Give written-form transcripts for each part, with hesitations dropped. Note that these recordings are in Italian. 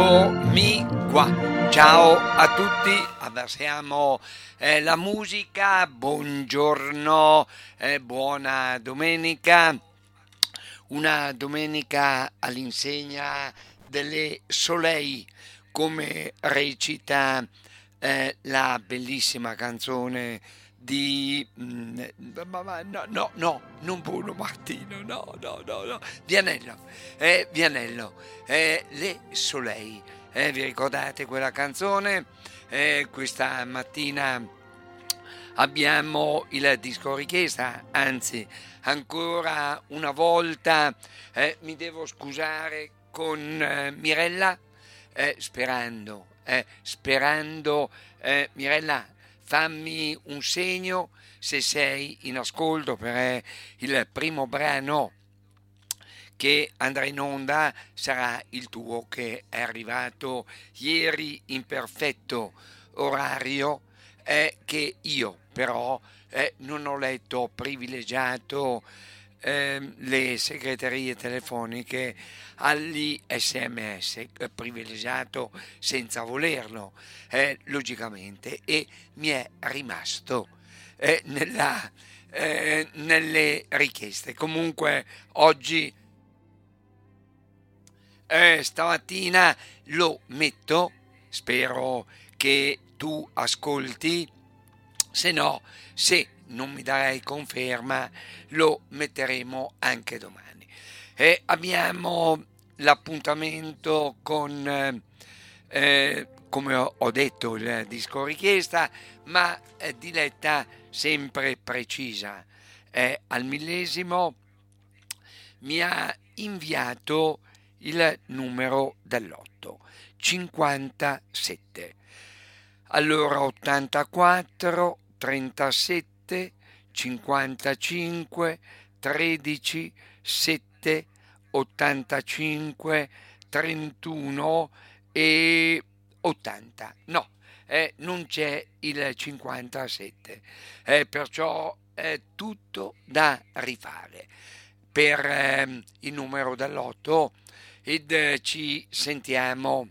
Eccomi qua. Ciao a tutti, abbassiamo la musica. Buongiorno, buona domenica. Una domenica all'insegna delle Soleil, come recita la bellissima canzone di non Bruno Martino, no, Vianello, Le Soleil. Vi ricordate quella canzone? Questa mattina abbiamo il disco richiesta, anzi ancora una volta mi devo scusare con Mirella, sperando Mirella, fammi un segno se sei in ascolto, perché il primo brano che andrà in onda sarà il tuo, che è arrivato ieri in perfetto orario, che io però non ho letto, ho privilegiato le segreterie telefoniche agli SMS, privilegiato senza volerlo, logicamente, e mi è rimasto nelle richieste. Comunque oggi, stamattina lo metto, spero che tu ascolti, se non mi darai conferma lo metteremo anche domani. Abbiamo l'appuntamento con, come ho detto, il disco richiesta, ma diletta sempre precisa. Al millesimo mi ha inviato il numero dell'otto, 57. Allora 84, 37, 55, 13, 7, 85, 31 e 80. No, non c'è il 57, perciò è tutto da rifare per il numero dell'otto, ed ci sentiamo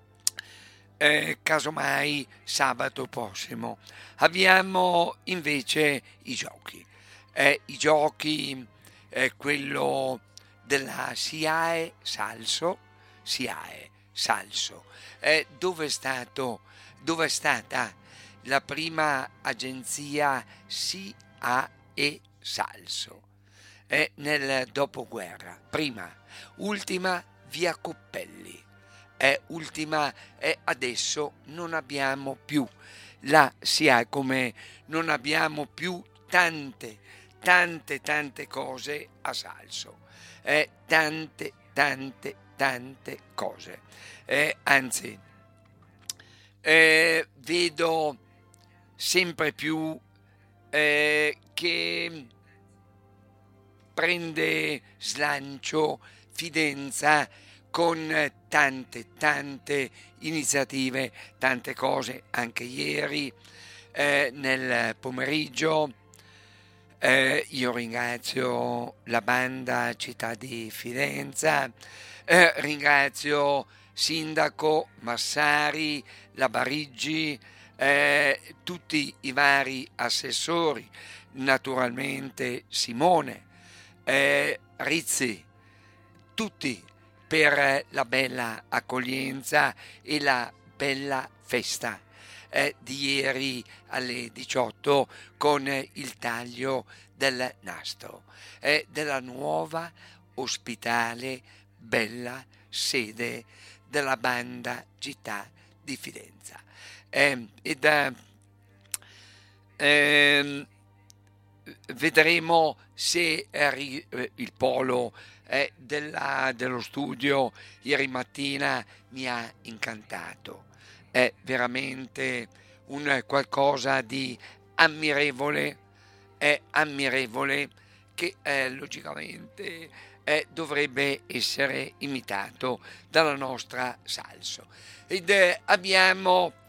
casomai sabato prossimo. Abbiamo invece i giochi, quello della SIAE Salso, dove è stata la prima agenzia SIAE Salso nel dopoguerra, prima, ultima via Coppelli, ultima, adesso non abbiamo più la SIAE, come non abbiamo più tante cose a Salso, tante cose, anzi vedo sempre più che prende slancio, fidenza, con tante iniziative, tante cose. Anche ieri nel pomeriggio io ringrazio la banda Città di Fidenza, ringrazio Sindaco Massari, la Bariggi, tutti i vari assessori, naturalmente Simone, Rizzi, tutti per la bella accoglienza e la bella festa di ieri alle 18, con il taglio del nastro della nuova ospitale bella sede della banda Città di Fidenza. Vedremo se il polo dello studio ieri mattina mi ha incantato. È veramente un qualcosa di ammirevole, che logicamente dovrebbe essere imitato dalla nostra Salso. Ed abbiamo